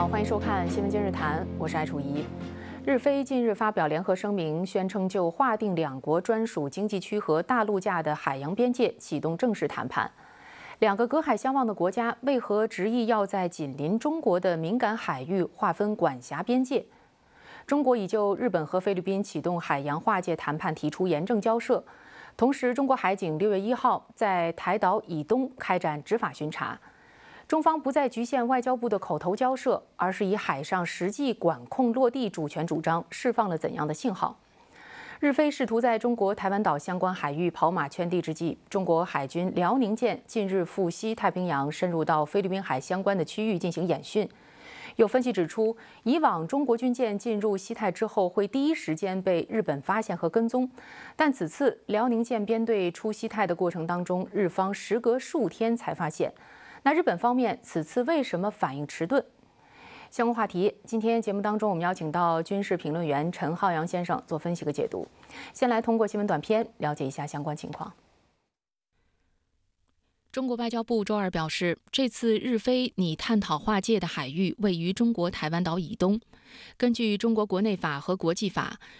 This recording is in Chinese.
好，欢迎收看《新闻今日谈》，我是艾楚怡。日菲近日发表联合声明，宣称就划定两国专属经济区和大陆架的海洋边界启动正式谈判。两个隔海相望的国家为何执意要在紧邻中国的敏感海域划分管辖边界？中国已就日本和菲律宾启动海洋划界谈判提出严正交涉。同时，中国海警6月1号在台岛以东开展执法巡查。中方不再局限外交部的口头交涉，而是以海上实际管控落地主权主张释放了怎样的信号？日菲试图在中国台湾岛相关海域跑马圈地之际，中国海军辽宁舰近日赴西太平洋，深入到菲律宾海相关的区域进行演训。有分析指出，以往中国军舰进入西太之后，会第一时间被日本发现和跟踪，但此次辽宁舰编队出西太的过程当中，日方时隔数天才发现。那日本方面此次为什么反应迟钝？相关话题，今天节目当中我们邀请到军事评论员陈浩洋先生做分析和解读。先来通过新闻短片了解一下相关情况。中国外交部周二表示，这次日菲拟探讨划界的海域位于中国台湾岛以东。根据中国国内法和国际法，